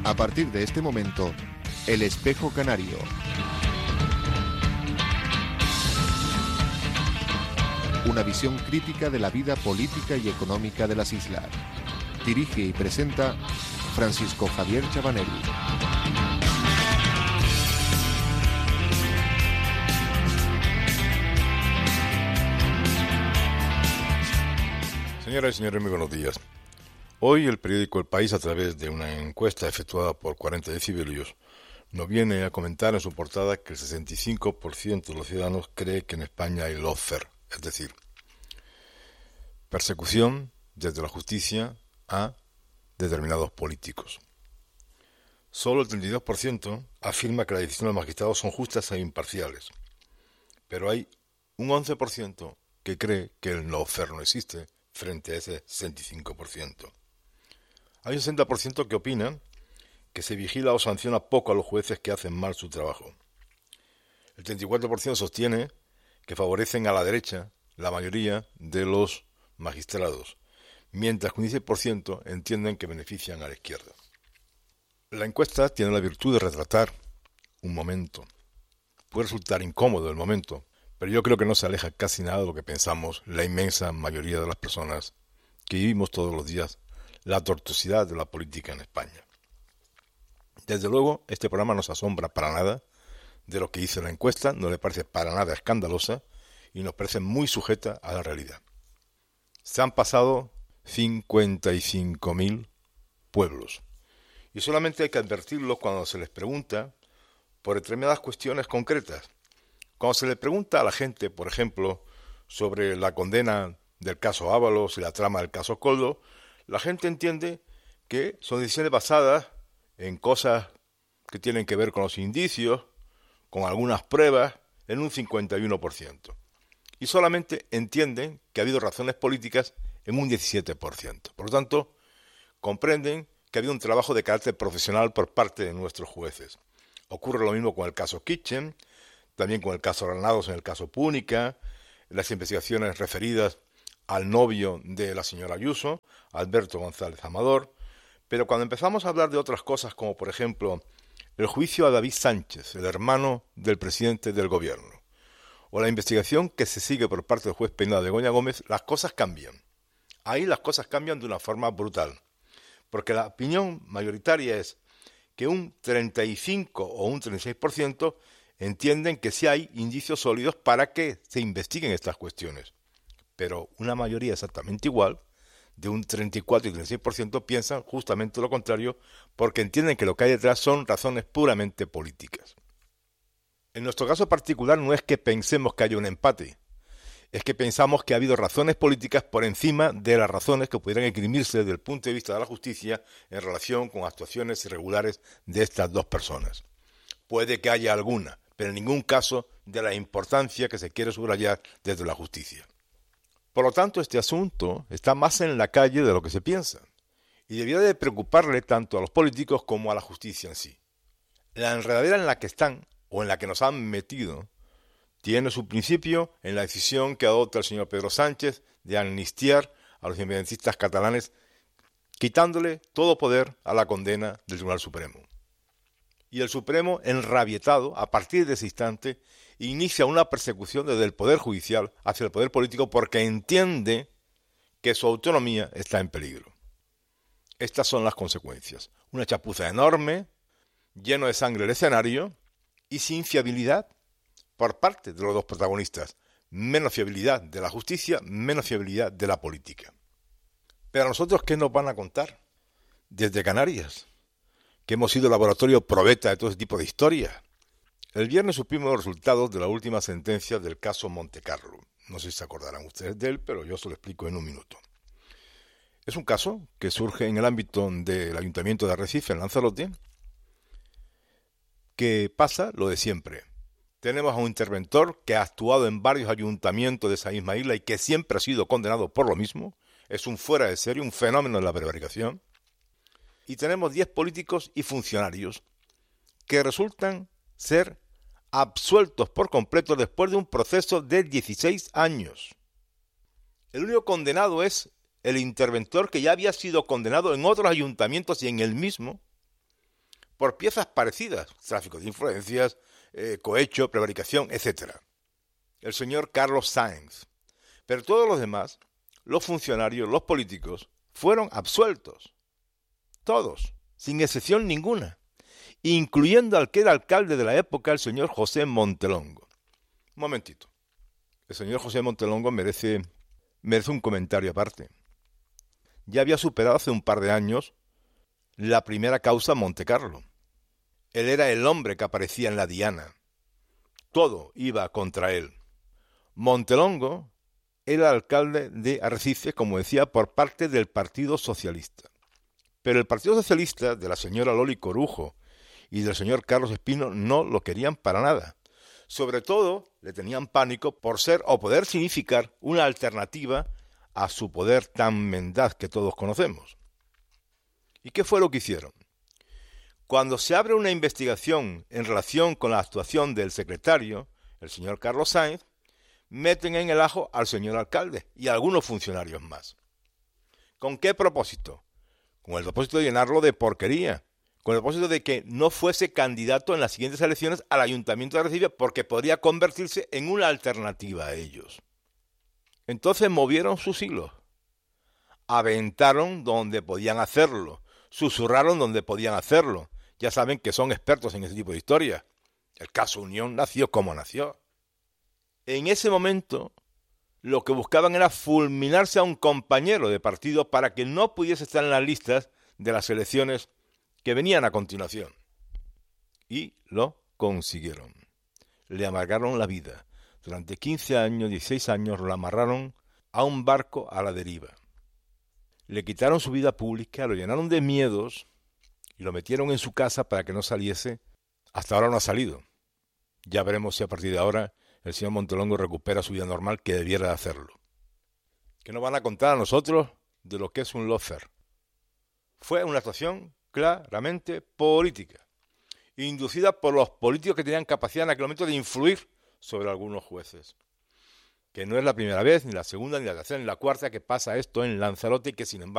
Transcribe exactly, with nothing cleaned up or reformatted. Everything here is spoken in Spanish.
A partir de este momento, El Espejo Canario. Una visión crítica de la vida política y económica de las islas. Dirige y presenta Francisco Javier Chabanelli. Señoras y señores, muy buenos días. Hoy el periódico El País, a través de una encuesta efectuada por cuarenta decibelios, nos viene a comentar en su portada que el sesenta y cinco por ciento de los ciudadanos cree que en España hay lawfare, es decir, persecución desde la justicia a determinados políticos. Solo el treinta y dos por ciento afirma que las decisiones de los magistrados son justas e imparciales, pero hay un once por ciento que cree que el lawfare no existe frente a ese sesenta y cinco por ciento. Hay un sesenta por ciento que opina que se vigila o sanciona poco a los jueces que hacen mal su trabajo. El treinta y cuatro por ciento sostiene que favorecen a la derecha la mayoría de los magistrados, mientras que un dieciséis por ciento entienden que benefician a la izquierda. La encuesta tiene la virtud de retratar un momento. Puede resultar incómodo el momento, pero yo creo que no se aleja casi nada de lo que pensamos la inmensa mayoría de las personas que vivimos todos los días la tortuosidad de la política en España. Desde luego, este programa no se asombra para nada de lo que dice la encuesta, no le parece para nada escandalosa y nos parece muy sujeta a la realidad. Se han pasado cincuenta y cinco mil pueblos y solamente hay que advertirlos cuando se les pregunta por determinadas cuestiones concretas. Cuando se le pregunta a la gente, por ejemplo, sobre la condena del caso Ábalos y la trama del caso Koldo, la gente entiende que son decisiones basadas en cosas que tienen que ver con los indicios, con algunas pruebas, en un cincuenta y uno por ciento. Y solamente entienden que ha habido razones políticas en un diecisiete por ciento. Por lo tanto, comprenden que ha habido un trabajo de carácter profesional por parte de nuestros jueces. Ocurre lo mismo con el caso Kitchen, también con el caso Granados en el caso Púnica, las investigaciones referidas al novio de la señora Ayuso, Alberto González Amador, pero cuando empezamos a hablar de otras cosas, como por ejemplo el juicio a David Sánchez, el hermano del presidente del gobierno, o la investigación que se sigue por parte del juez penal de Begoña Gómez, las cosas cambian. Ahí las cosas cambian de una forma brutal, porque la opinión mayoritaria es que un treinta y cinco o un treinta y seis por ciento entienden que sí hay indicios sólidos para que se investiguen estas cuestiones. Pero una mayoría exactamente igual, de un treinta y cuatro y treinta y seis por ciento, piensan justamente lo contrario, porque entienden que lo que hay detrás son razones puramente políticas. En nuestro caso particular no es que pensemos que haya un empate, es que pensamos que ha habido razones políticas por encima de las razones que pudieran esgrimirse desde el punto de vista de la justicia en relación con actuaciones irregulares de estas dos personas. Puede que haya alguna, pero en ningún caso de la importancia que se quiere subrayar desde la justicia. Por lo tanto, este asunto está más en la calle de lo que se piensa, y debiera de preocuparle tanto a los políticos como a la justicia en sí. La enredadera en la que están, o en la que nos han metido, tiene su principio en la decisión que adopta el señor Pedro Sánchez de amnistiar a los independentistas catalanes, quitándole todo poder a la condena del Tribunal Supremo. Y el Supremo, enrabietado, a partir de ese instante, inicia una persecución desde el Poder Judicial hacia el Poder Político porque entiende que su autonomía está en peligro. Estas son las consecuencias. Una chapuza enorme, lleno de sangre el escenario y sin fiabilidad por parte de los dos protagonistas. Menos fiabilidad de la justicia, menos fiabilidad de la política. Pero a nosotros, ¿qué nos van a contar? Desde Canarias, que hemos sido laboratorio probeta de todo ese tipo de historias. El viernes supimos los resultados de la última sentencia del caso Montecarlo. No sé si se acordarán ustedes de él, pero yo se lo explico en un minuto. Es un caso que surge en el ámbito del Ayuntamiento de Arrecife, en Lanzarote, que pasa lo de siempre. Tenemos a un interventor que ha actuado en varios ayuntamientos de esa misma isla y que siempre ha sido condenado por lo mismo. Es un fuera de serie, un fenómeno de la prevaricación. Y tenemos diez políticos y funcionarios que resultan ser absueltos por completo después de un proceso de dieciséis años. El único condenado es el interventor, que ya había sido condenado en otros ayuntamientos y en el mismo, por piezas parecidas, tráfico de influencias, eh, cohecho, prevaricación, etcétera. El señor Carlos Sainz. Pero todos los demás, los funcionarios, los políticos, fueron absueltos. Todos, sin excepción ninguna, incluyendo al que era alcalde de la época, el señor José Montelongo. Un momentito. El señor José Montelongo merece, merece un comentario aparte. Ya había superado hace un par de años la primera causa Montecarlo. Él era el hombre que aparecía en la diana. Todo iba contra él. Montelongo era alcalde de Arrecife, como decía, por parte del Partido Socialista. Pero el Partido Socialista de la señora Loli Corujo y del señor Carlos Espino no lo querían para nada. Sobre todo, le tenían pánico por ser o poder significar una alternativa a su poder tan mendaz que todos conocemos. ¿Y qué fue lo que hicieron? Cuando se abre una investigación en relación con la actuación del secretario, el señor Carlos Sainz, meten en el ajo al señor alcalde y a algunos funcionarios más. ¿Con qué propósito? Con el propósito de llenarlo de porquería, con el propósito de que no fuese candidato en las siguientes elecciones al Ayuntamiento de Arrecife porque podría convertirse en una alternativa a ellos. Entonces movieron sus hilos, aventaron donde podían hacerlo, susurraron donde podían hacerlo. Ya saben que son expertos en ese tipo de historias. El caso Unión nació como nació. En ese momento, lo que buscaban era fulminarse a un compañero de partido para que no pudiese estar en las listas de las elecciones que venían a continuación. Y lo consiguieron. Le amargaron la vida. Durante quince años, dieciséis años, lo amarraron a un barco a la deriva. Le quitaron su vida pública, lo llenaron de miedos y lo metieron en su casa para que no saliese. Hasta ahora no ha salido. Ya veremos si a partir de ahora el señor Montelongo recupera su vida normal, que debiera de hacerlo. ¿Qué nos van a contar a nosotros de lo que es un lawfare? Fue una actuación claramente política, inducida por los políticos que tenían capacidad en aquel momento de influir sobre algunos jueces. Que no es la primera vez, ni la segunda, ni la tercera, ni la cuarta que pasa esto en Lanzarote y que sin embargo